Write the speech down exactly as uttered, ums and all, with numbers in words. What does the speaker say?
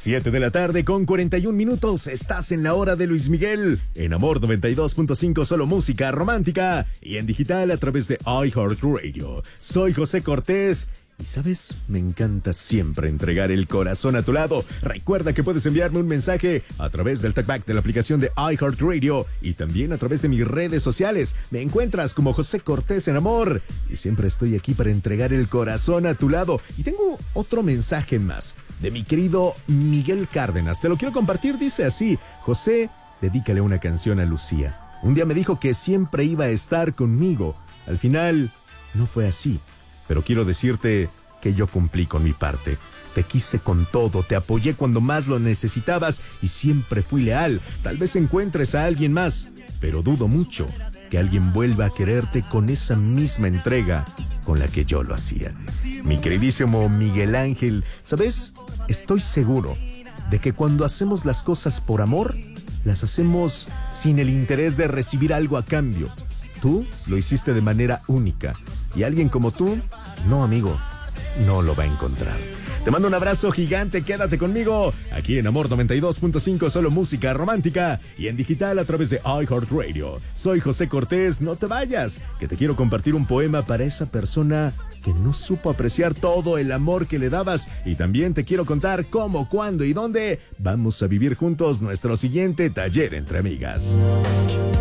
siete de la tarde con cuarenta y un minutos. Estás en la hora de Luis Miguel. En Amor noventa y dos punto cinco, solo música romántica. Y en digital a través de iHeartRadio. Soy José Cortés. Y sabes, me encanta siempre entregar el corazón a tu lado. Recuerda que puedes enviarme un mensaje a través del talkback de la aplicación de iHeartRadio y también a través de mis redes sociales. Me encuentras como José Cortés en Amor y siempre estoy aquí para entregar el corazón a tu lado. Y tengo otro mensaje más de mi querido Miguel Cárdenas. Te lo quiero compartir, dice así: José, dedícale una canción a Lucía. Un día me dijo que siempre iba a estar conmigo. Al final, no fue así. Pero quiero decirte que yo cumplí con mi parte. Te quise con todo, te apoyé cuando más lo necesitabas y siempre fui leal. Tal vez encuentres a alguien más, pero dudo mucho que alguien vuelva a quererte con esa misma entrega con la que yo lo hacía. Mi queridísimo Miguel Ángel, ¿sabes? Estoy seguro de que cuando hacemos las cosas por amor, las hacemos sin el interés de recibir algo a cambio. Tú lo hiciste de manera única. Y alguien como tú, no, amigo, no lo va a encontrar. Te mando un abrazo gigante, quédate conmigo aquí en Amor noventa y dos punto cinco, solo música romántica y en digital a través de iHeartRadio. Soy José Cortés, no te vayas, que te quiero compartir un poema para esa persona que no supo apreciar todo el amor que le dabas. Y también te quiero contar cómo, cuándo y dónde vamos a vivir juntos nuestro siguiente taller entre amigas.